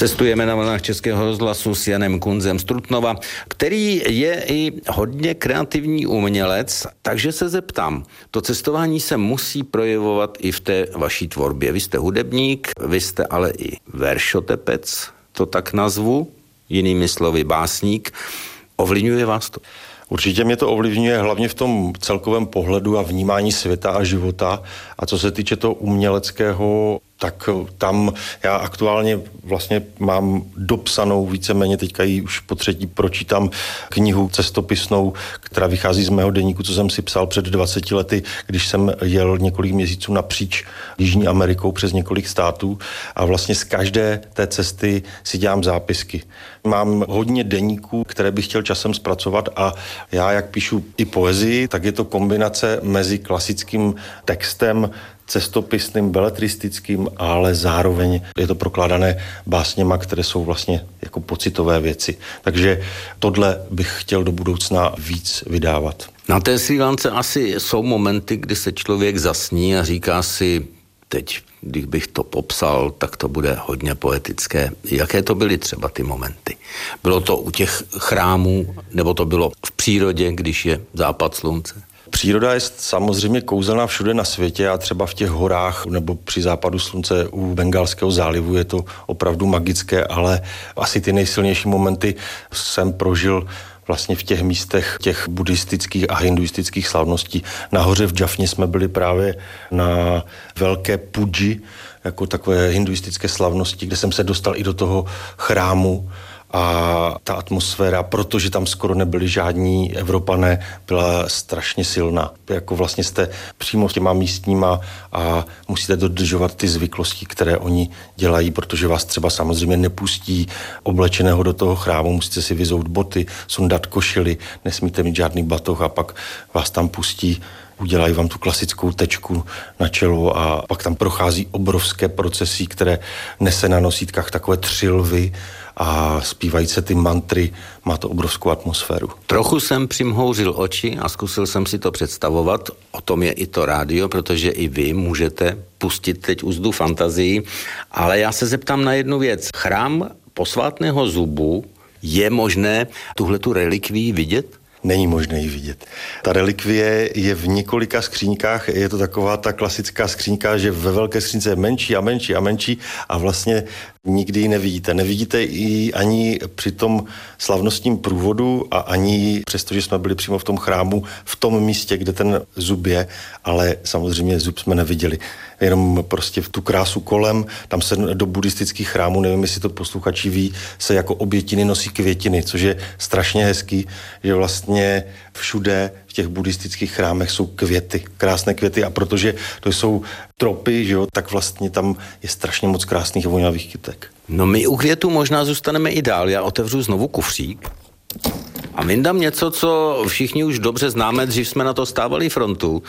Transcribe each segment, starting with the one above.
Cestujeme na vlnách Českého rozhlasu s Janem Kunzem z Trutnova, který je i hodně kreativní umělec, takže se zeptám, to cestování se musí projevovat i v té vaší tvorbě. Vy jste hudebník, vy jste ale i veršotepec, to tak nazvu, jinými slovy básník. Ovlivňuje vás to? Určitě mě to ovlivňuje hlavně v tom celkovém pohledu a vnímání světa a života. A co se týče toho uměleckého, tak tam já aktuálně vlastně mám dopsanou víceméně, teďka ji už po třetí pročítám knihu cestopisnou, která vychází z mého deníku, co jsem si psal před 20 lety, když jsem jel několik měsíců napříč Jižní Amerikou přes několik států a vlastně z každé té cesty si dělám zápisky. Mám hodně deníků, které bych chtěl časem zpracovat a já, jak píšu i poezii, tak je to kombinace mezi klasickým textem, cestopisným, beletristickým, ale zároveň je to prokládané básněma, které jsou vlastně jako pocitové věci. Takže tohle bych chtěl do budoucna víc vydávat. Na té Srí Lance asi jsou momenty, kdy se člověk zasní a říká si, teď, když bych to popsal, tak to bude hodně poetické. Jaké to byly třeba ty momenty? Bylo to u těch chrámů, nebo to bylo v přírodě, když je západ slunce? Příroda je samozřejmě kouzelná všude na světě a třeba v těch horách nebo při západu slunce u Bengálského zálivu je to opravdu magické, ale asi ty nejsilnější momenty jsem prožil vlastně v těch místech těch buddhistických a hinduistických slavností. Nahoře v Jaffně jsme byli právě na velké puji, jako takové hinduistické slavnosti, kde jsem se dostal i do toho chrámu. A ta atmosféra, protože tam skoro nebyli žádní Evropané, byla strašně silná. Jako vlastně jste přímo těma místníma a musíte dodržovat ty zvyklosti, které oni dělají, protože vás třeba samozřejmě nepustí oblečeného do toho chrámu, musíte si vyzout boty, sundat košily, nesmíte mít žádný batoh a pak vás tam pustí, udělají vám tu klasickou tečku na čelo a pak tam prochází obrovské procesy, které nese na nosítkách takové 3 lvy a zpívají se ty mantry, má to obrovskou atmosféru. Trochu jsem přimhouřil oči a zkusil jsem si to představovat, o tom je i to rádio, protože i vy můžete pustit teď úzdu fantazii, ale já se zeptám na jednu věc. Chrám posvátného zubu, je možné tuhletu relikvii vidět? Není možné ji vidět. Ta relikvie je v několika skříňkách, je to taková ta klasická skříňka, že ve velké skřínce je menší a menší a menší a vlastně nikdy ji nevidíte. Nevidíte ji ani při tom slavnostním průvodu a ani přesto, že jsme byli přímo v tom chrámu, v tom místě, kde ten zub je, ale samozřejmě zub jsme neviděli. Jenom prostě v tu krásu kolem, tam se do buddhistických chrámů, nevím, jestli to posluchači ví, se jako obětiny nosí květiny, což je strašně hezký, že vlastně všude v těch buddhistických chrámech jsou květy, krásné květy a protože to jsou tropy, že jo, tak vlastně tam je strašně moc krásných a vonavých kytek. No my u květů možná zůstaneme i dál. Já otevřu znovu kufřík a vyndám něco, co všichni už dobře známe, dřív jsme na to stávali frontu.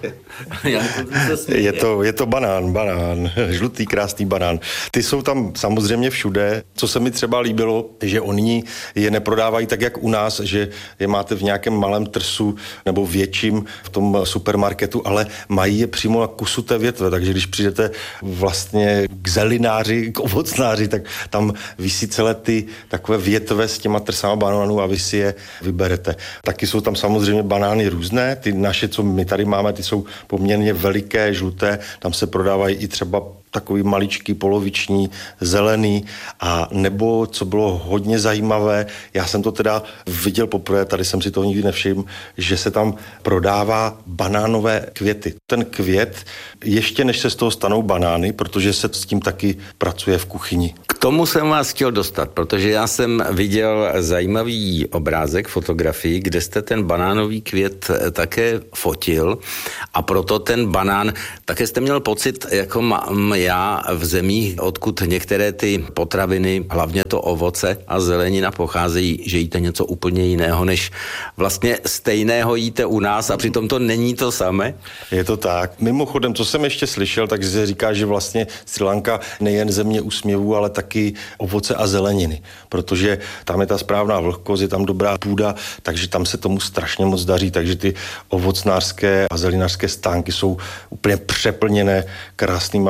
Je to banán, žlutý krásný banán. Ty jsou tam samozřejmě všude. Co se mi třeba líbilo, že oni je neprodávají tak, jak u nás, že je máte v nějakém malém trsu nebo větším v tom supermarketu, ale mají je přímo na kusu té větve, takže když přijdete vlastně k zelináři, k ovocnáři, tak tam visí celé ty takové větve s těma trsama banánů a vy si je vyberete. Taky jsou tam samozřejmě banány různé, ty naše, co my tady máme, ty jsou poměrně veliké, žluté, tam se prodávají i třeba takový maličký, poloviční, zelený a nebo, co bylo hodně zajímavé, já jsem to teda viděl poprvé, tady jsem si toho nikdy nevšiml, že se tam prodává banánové květy. Ten květ, ještě než se z toho stanou banány, protože se s tím taky pracuje v kuchyni. K tomu jsem vás chtěl dostat, protože já jsem viděl zajímavý obrázek, fotografii, kde jste ten banánový květ také fotil a proto ten banán, také jste měl pocit, jako mám já v zemích, odkud některé ty potraviny, hlavně to ovoce a zelenina pocházejí, že jíte něco úplně jiného, než vlastně stejného jíte u nás a přitom to není to samé? Je to tak. Mimochodem, co jsem ještě slyšel, tak se říká, že vlastně Srí Lanka nejen země úsměvů, ale taky ovoce a zeleniny, protože tam je ta správná vlhkost, je tam dobrá půda, takže tam se tomu strašně moc daří, takže ty ovocnářské a zelinářské stánky jsou úplně přeplněné krásnýma barvami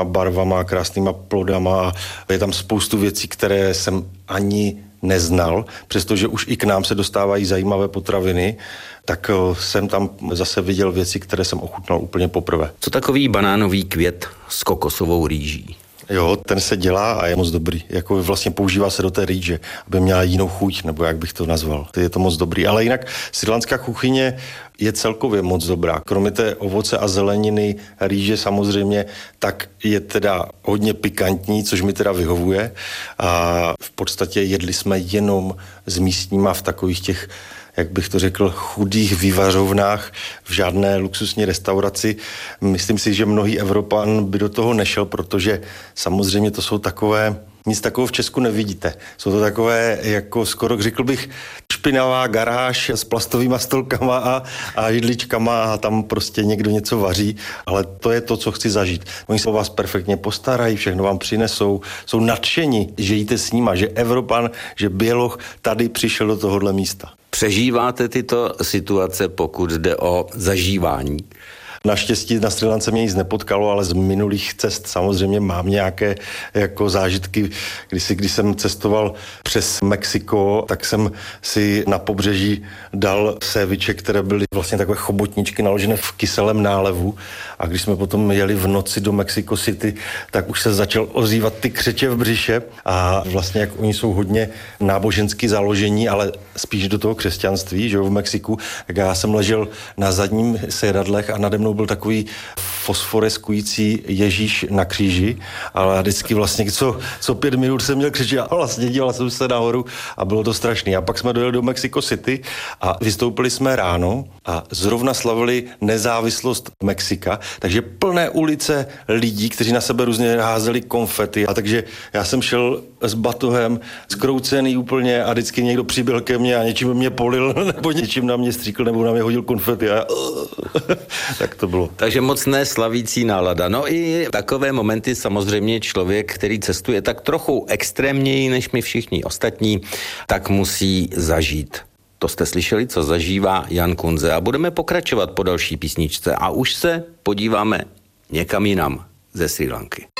barvama, krásnýma plodama a je tam spoustu věcí, které jsem ani neznal, přestože už i k nám se dostávají zajímavé potraviny, tak jsem tam zase viděl věci, které jsem ochutnal úplně poprvé. Co takový banánový květ s kokosovou rýží? Jo, ten se dělá a je moc dobrý. Jako vlastně používá se do té rýže, aby měla jinou chuť, nebo jak bych to nazval. Je to moc dobrý. Ale jinak srílanská kuchyně je celkově moc dobrá. Kromě té ovoce a zeleniny, rýže samozřejmě, tak je teda hodně pikantní, což mi teda vyhovuje. A v podstatě jedli jsme jenom s místníma v takových těch, jak bych to řekl, chudých vývařovnách, v žádné luxusní restauraci. Myslím si, že mnohý Evropan by do toho nešel, protože samozřejmě to jsou takové, nic takového v Česku nevidíte. Jsou to takové, jako skoro řekl bych, špinavá garáž s plastovýma stolkama a židličkama a tam prostě někdo něco vaří, ale to je to, co chci zažít. Oni se o vás perfektně postarají, všechno vám přinesou, jsou nadšeni, že jíte s nima, že Evropan, že Běloch tady přišel do tohohle místa. Přežíváte tyto situace, pokud jde o zažívání? Naštěstí na Srí Lance mě nic nepotkalo, ale z minulých cest samozřejmě mám nějaké jako zážitky. Když jsem cestoval přes Mexiko, tak jsem si na pobřeží dal séviče, které byly vlastně takové chobotničky naložené v kyselém nálevu. A když jsme potom jeli v noci do Mexico City, tak už se začal ozývat ty křeče v břiše. A vlastně jak oni jsou hodně nábožensky založení, ale spíš do toho křesťanství, že jo, v Mexiku, tak já jsem ležel na zadním sedadlech a nade mnou byl takový fosforeskující Ježíš na kříži, ale vždycky vlastně co 5 minut jsem měl křičet a vlastně díval jsem se nahoru a bylo to strašný. A pak jsme dojeli do Mexico City a vystoupili jsme ráno a zrovna slavili nezávislost Mexika, takže plné ulice lidí, kteří na sebe různě házeli konfety. A takže já jsem šel s batohem, zkroucený úplně a vždycky někdo přiběhl ke mně a něčím mě polil, nebo něčím na mě stříkl, nebo na mě hodil konfety a tak to bylo. Takže moc neslavící nálada. No i takové momenty samozřejmě člověk, který cestuje tak trochu extrémněji než my všichni ostatní, tak musí zažít. To jste slyšeli, co zažívá Jan Kunze a budeme pokračovat po další písničce a už se podíváme někam jinam ze Srí Lanky.